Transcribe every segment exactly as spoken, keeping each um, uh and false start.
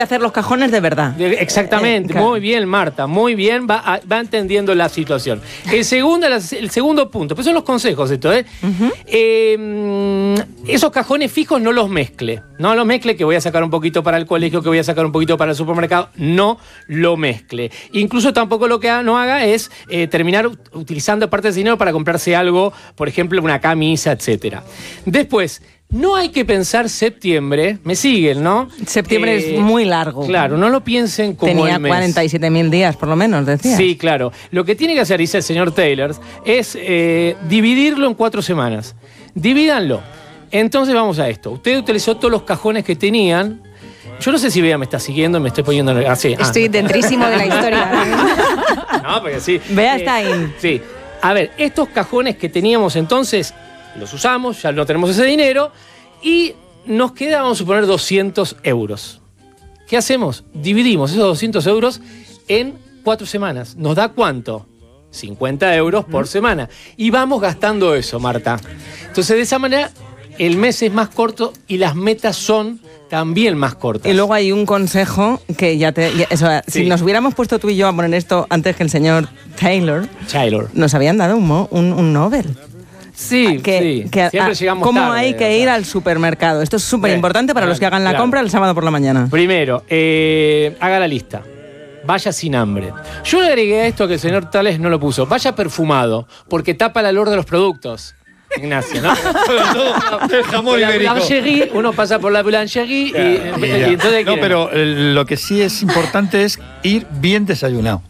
hacer los cajones de verdad. De, exactamente, eh, claro. Muy bien, Marta, muy bien, va, va entendiendo la situación. El segundo, el segundo punto, pues son los consejos esto, ¿eh? Uh-huh. eh esos cajones fijos no los mezcle, no los mezcle, que voy a sacar un poquito para el colegio, que voy a sacar un poquito para el supermercado, no lo mezcle. Incluso tampoco lo que no haga es eh, terminar utilizando parte de ese dinero para comprarse algo, por ejemplo, una camisa, etcétera. Después, no hay que pensar septiembre, me siguen, ¿no? Septiembre eh, es muy largo. Claro, no lo piensen como Tenía el mes. cuarenta y siete mil días, por lo menos, decía. Sí, claro. Lo que tiene que hacer, dice el señor Taylor, es eh, dividirlo en cuatro semanas. Divídanlo. Entonces vamos a esto. Usted utilizó todos los cajones que tenían. Yo no sé si Bea me está siguiendo, me estoy poniendo... Así. Estoy ah. dentrísimo de la historia. No, porque sí. Bea eh, está ahí. Sí. A ver, estos cajones que teníamos entonces... Los usamos, ya no tenemos ese dinero y nos queda, vamos a suponer, doscientos euros. ¿Qué hacemos? Dividimos esos doscientos euros en cuatro semanas. ¿Nos da cuánto? cincuenta euros por semana. Y vamos gastando eso, Marta. Entonces, de esa manera, el mes es más corto y las metas son también más cortas. Y luego hay un consejo que ya te... Ya, eso, sí. Si nos hubiéramos puesto tú y yo a poner esto antes que el señor Taylor, Taylor. nos habían dado un, un, un Nobel. Sí, que, sí. Que, Siempre a, llegamos ¿Cómo tarde, hay que ir al supermercado? Esto es súper importante para claro, los que hagan la claro. compra el sábado por la mañana. Primero, eh, haga la lista. Vaya sin hambre. Yo le agregué a esto que el señor Tales no lo puso. Vaya perfumado, porque tapa el olor de los productos. Ignacio, ¿no? El jamón ibérico. Boulangerie, uno pasa por la boulangerie yeah, y, yeah. y entonces... No, pero lo que sí es importante es ir bien desayunado.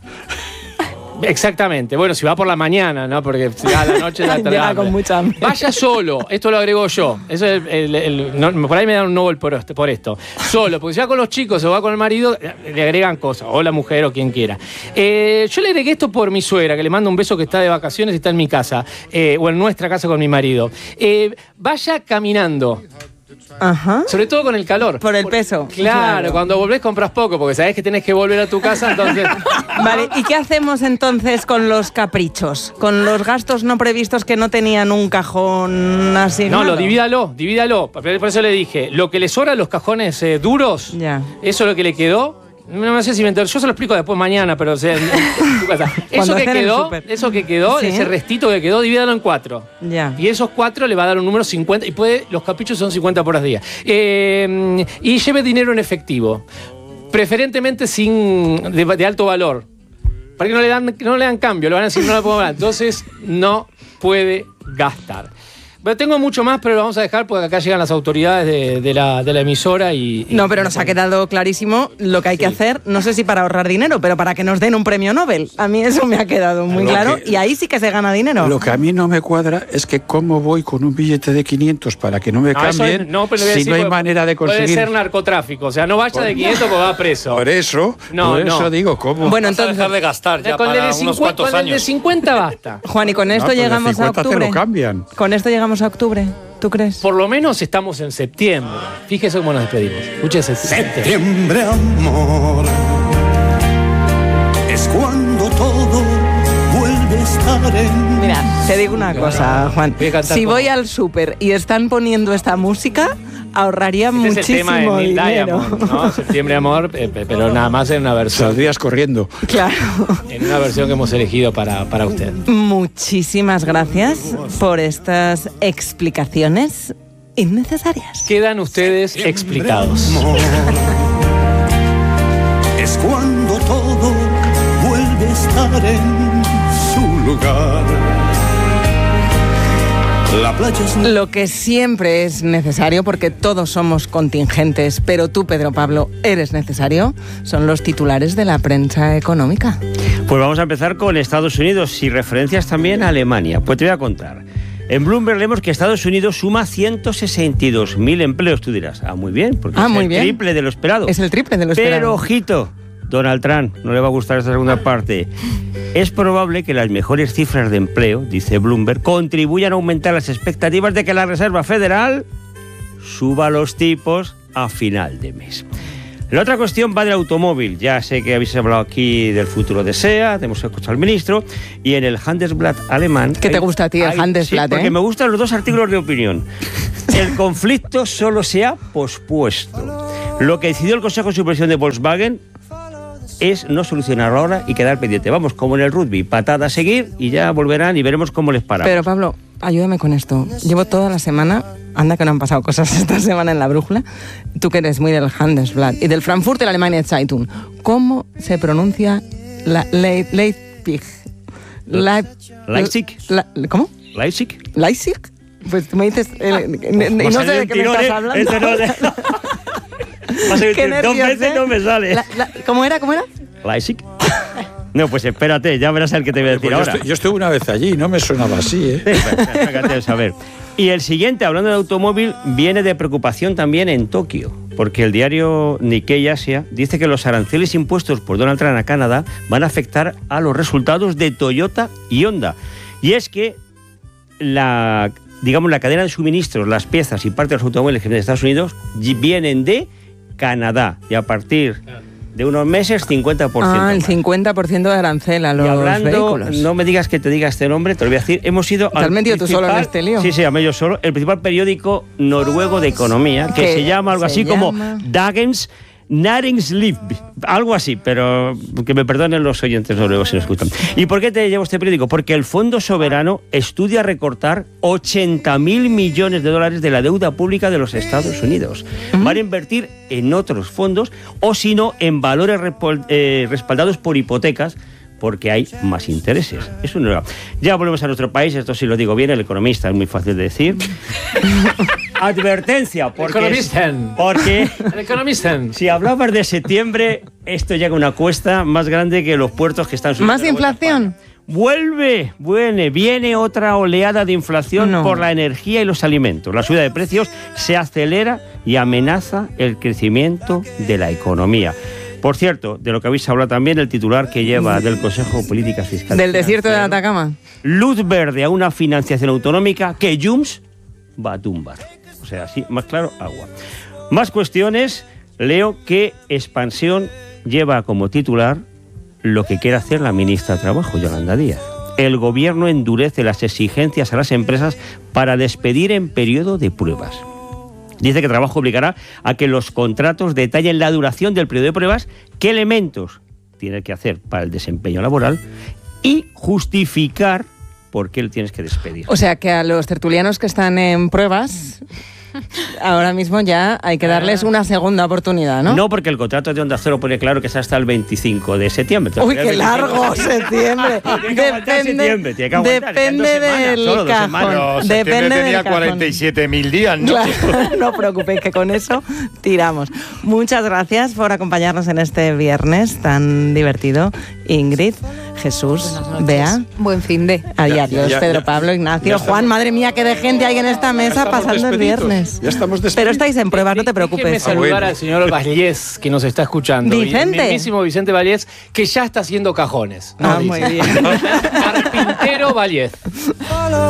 Exactamente. Bueno, si va por la mañana, ¿no? Porque si va a la noche ya llega con mucha hambre. Vaya solo. Esto lo agrego yo. Eso es el, el, el, no, por ahí me dan un Nobel por esto, por esto. Solo. Porque si va con los chicos o va con el marido, le agregan cosas. O la mujer o quien quiera. Eh, yo le agregué esto por mi suegra, que le mando un beso, que está de vacaciones y está en mi casa. Eh, o en nuestra casa con mi marido. Eh, vaya caminando. Ajá. Sobre todo con el calor. Por el peso. Claro, claro, cuando volvés compras poco, porque sabés que tenés que volver a tu casa, entonces... Vale, ¿y qué hacemos entonces con los caprichos? Con los gastos no previstos que no tenían un cajón asignado. No, lo divídalo, divídalo. Por eso le dije, lo que le sobra a los cajones eh, duros, ya. Eso es lo que le quedó. No sé si me enter... Yo se lo explico después mañana, pero o sea, en, en tu casa. Eso que quedó, eso que quedó, ¿sí? Ese restito que quedó, divídalo en cuatro. Ya. Y esos cuatro le va a dar un número cincuenta. Y puede, los caprichos son cincuenta por día. Eh, y lleve dinero en efectivo. Preferentemente sin de, de alto valor. Para que no le dan, no le dan cambio, le van a decir no le puedo dar. Entonces no puede gastar. Pero tengo mucho más, pero lo vamos a dejar porque acá llegan las autoridades de, de, la, de la emisora y... y no, pero nos ha quedado clarísimo lo que hay sí. que hacer, no sé si para ahorrar dinero, pero para que nos den un premio Nobel. A mí eso me ha quedado muy lo claro que, y ahí sí que se gana dinero. Lo que a mí no me cuadra es que cómo voy con un billete de quinientos para que no me no, cambien es, no, si decir, no hay puede, manera de conseguir... Puede ser narcotráfico, o sea, no vaya por, de quinientos porque va preso. Por eso, no, por eso no. digo, ¿cómo? Bueno, entonces... Vas a dejar de gastar ya con para unos cincuenta, cuantos con años. Con el de cincuenta basta. Juan, y con esto no, llegamos a octubre. Te lo cambian. Con esto llegamos a octubre. ¿Tú crees? Por lo menos estamos en septiembre. Fíjese cómo nos despedimos. Escúchese. Septiembre, amor, es cuando todo vuelve a estar en... Mira, te digo una cosa, Juan. Voy si voy al súper y están poniendo esta música, ahorraría este muchísimo es el tema de Neil dinero. Diamond, ¿no? Septiembre, amor, eh, pero nada más en una versión. Saldrías corriendo. Claro. En una versión que hemos elegido para, para usted. Muchísimas gracias por estas explicaciones innecesarias. Quedan ustedes explicados. Amor, es cuando todo vuelve a estar en su lugar. La playa es... Lo que siempre es necesario, porque todos somos contingentes, pero tú, Pedro Pablo, eres necesario, son los titulares de la prensa económica. Pues vamos a empezar con Estados Unidos y referencias también a Alemania. Pues te voy a contar. En Bloomberg leemos que Estados Unidos suma ciento sesenta y dos mil empleos. Tú dirás, ah, muy bien, porque ah, es muy el bien. triple de lo esperado. Es el triple de lo esperado. Pero, ojito, Donald Trump no le va a gustar esta segunda parte. Es probable que las mejores cifras de empleo, dice Bloomberg, contribuyan a aumentar las expectativas de que la Reserva Federal suba los tipos a final de mes. La otra cuestión va del automóvil. Ya sé que habéis hablado aquí del futuro de SEAT, hemos escuchado al ministro, y en el Handelsblatt alemán... ¿Qué te gusta a ti el Handelsblatt? Sí, porque ¿eh? me gustan los dos artículos de opinión. El conflicto solo se ha pospuesto. Lo que decidió el Consejo de Supervisión de Volkswagen es no solucionarlo ahora y quedar pendiente. Vamos, como en el rugby, patada a seguir y ya volverán y veremos cómo les paramos. Pero Pablo, ayúdame con esto. Llevo toda la semana, anda que no han pasado cosas esta semana en la brújula, tú que eres muy del Handelsblatt y del Frankfurter Allgemeine Zeitung, ¿cómo se pronuncia la Le- Leipzig? La- Leipzig. La- ¿Cómo? Leipzig. ¿Leipzig? Pues tú me dices... Eh, y no sé de qué me estás hablando. Este no, de... Qué dos nervios, veces ¿eh? no me sale. La- la- ¿Cómo era? ¿Cómo era? Leipzig. No, pues espérate, ya verás el que te voy a decir Pues yo, ahora. estoy, yo estuve una vez allí, no me sonaba así, ¿eh? Fíjate de saber. Y el siguiente, hablando de automóvil, viene de preocupación también en Tokio, porque el diario Nikkei Asia dice que los aranceles impuestos por Donald Trump a Canadá van a afectar a los resultados de Toyota y Honda. Y es que la, digamos, la cadena de suministros, las piezas y parte de los automóviles que vienen de Estados Unidos vienen de Canadá, y a partir de unos meses cincuenta por ciento Ah, el más. cincuenta por ciento de arancel a los Y hablando, vehículos. no me digas que te diga este nombre, te lo voy a decir. Hemos ido ¿Te has metido tú solo en este lío? Sí, sí, a mí yo solo. El principal periódico noruego de economía, que ¿Qué se llama algo se así llama? como Dagens Næringsliv, algo así, pero que me perdonen los oyentes noruegos si nos escuchan. ¿Y por qué te llevo este periódico? Porque el Fondo Soberano estudia recortar ochenta mil millones de dólares de la deuda pública de los Estados Unidos. Uh-huh. Van a invertir en otros fondos o, si no, en valores respol- eh, respaldados por hipotecas, porque hay más intereses. Eso no era. Ya volvemos a nuestro país, esto sí lo digo bien, el economista, es muy fácil de decir. Advertencia, porque, Economisten. porque El economisten. si hablabas de septiembre, esto llega a una cuesta más grande que los puertos que están subiendo. ¿Más inflación? Vuelve, viene, viene otra oleada de inflación No. por la energía y los alimentos. La subida de precios se acelera y amenaza el crecimiento de la economía. Por cierto, de lo que habéis hablado también, el titular que lleva del Consejo de Política Fiscal. ¿Del desierto de Atacama? Luz verde a una financiación autonómica que Junts va a tumbar. O sea, así, más claro, agua. Más cuestiones. Leo que Expansión lleva como titular lo que quiere hacer la ministra de Trabajo, Yolanda Díaz. El gobierno endurece las exigencias a las empresas para despedir en periodo de pruebas. Dice que Trabajo obligará a que los contratos detallen la duración del periodo de pruebas, qué elementos tiene que hacer para el desempeño laboral y justificar por qué le tienes que despedir. O sea que a los tertulianos que están en pruebas, ahora mismo ya hay que darles una segunda oportunidad, ¿no? No, porque el contrato de Onda Cero pone claro que es hasta el veinticinco de septiembre. Uy, Entonces, qué el largo veinticinco septiembre. Tiene que aguantar Depende, septiembre, tiene que aguantar, depende quedan dos semanas, del solo dos semanas. cajón. Pero septiembre Depende del tenía cajón. cuarenta y siete mil días, ¿no? Claro, no os preocupéis que con eso tiramos. Muchas gracias por acompañarnos en este viernes tan divertido. Ingrid, Jesús, Bea. Buen fin de. Adiós, Ya, ya, Pedro ya. Pablo, Ignacio, Ya Juan, estamos. madre mía, qué de gente hay en esta mesa estamos pasando el despedidos. viernes. Ya estamos despedidos. Pero estáis en pruebas, no te Déjeme preocupes. saludar Ah, bueno. al señor Vallés, que nos está escuchando. Vicente. Y el mismísimo Vicente Vallés, que ya está haciendo cajones. Ah, Nos muy dice. bien. Carpintero Vallés.